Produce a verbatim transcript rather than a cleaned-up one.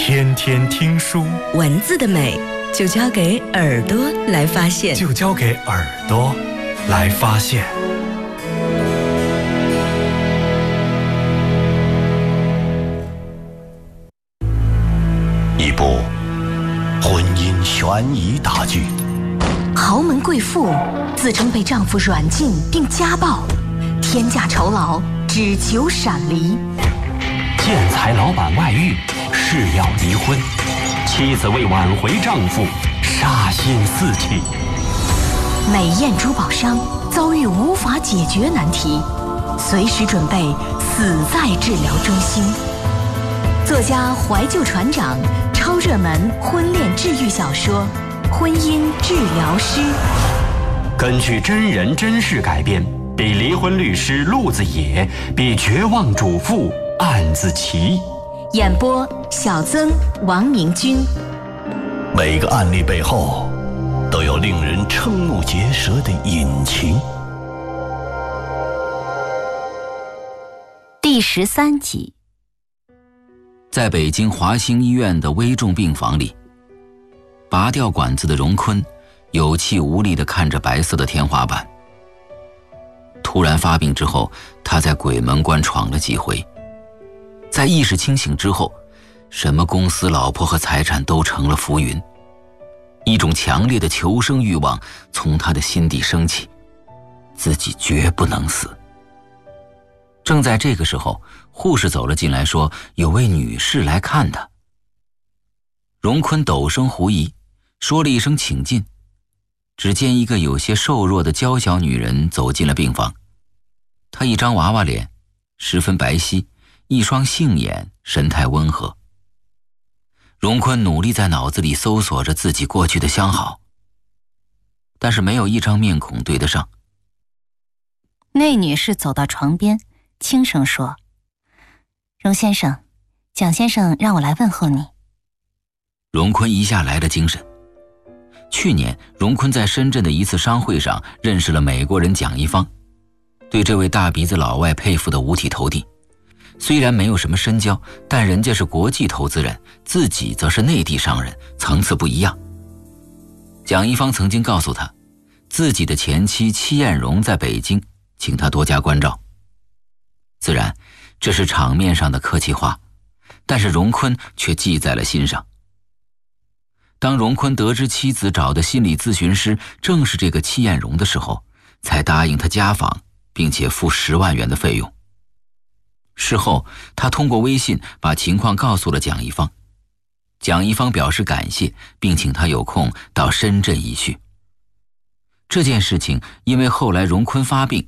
天天听书， 文字的美就交给耳朵来发现， 就交给耳朵来发现。 一部婚姻悬疑大剧， 豪门贵妇自称被丈夫软禁并家暴，天价酬劳只求闪离。 建材老板外遇，誓要离婚，妻子为挽回丈夫杀心四起。 美艳珠宝商遭遇无法解决难题，随时准备死在治疗中心。作家怀旧船长超热门婚恋治愈小说《婚姻治疗师》， 根据真人真事改编，比离婚律师陆子野，比绝望主妇案子奇。 演播小曾、王明君。 每个案例背后都有令人瞠目结舌的隐情。 第十三集。 在北京华兴医院的危重病房里，拔掉管子的荣坤有气无力地看着白色的天花板。突然发病之后，他在鬼门关闯了几回，在意识清醒之后，什么公司、老婆和财产都成了浮云。一种强烈的求生欲望从他的心底升起，自己绝不能死。正在这个时候，护士走了进来，说有位女士来看他。荣坤陡声狐疑，说了一声请进。只见一个有些瘦弱的娇小女人走进了病房，她一张娃娃脸，十分白皙，一双杏眼，神态温和。荣坤努力在脑子里搜索着自己过去的相好，但是没有一张面孔对得上。 那女士走到床边，轻声说：“荣先生，蒋先生让我来问候你。” 荣坤一下来了精神。去年荣坤在深圳的一次商会上认识了美国人蒋一芳，对这位大鼻子老外佩服得五体投地。虽然没有什么深交，但人家是国际投资人，自己则是内地商人，层次不一样。蒋一芳曾经告诉他，自己的前妻戚艳荣在北京，请他多加关照。自然这是场面上的客气话，但是荣坤却记在了心上。当荣坤得知妻子找的心理咨询师正是这个戚艳荣的时候，才答应他家访，并且付十万元的费用。事后他通过微信把情况告诉了蒋一芳，蒋一芳表示感谢，并请他有空到深圳一叙。这件事情因为后来荣坤发病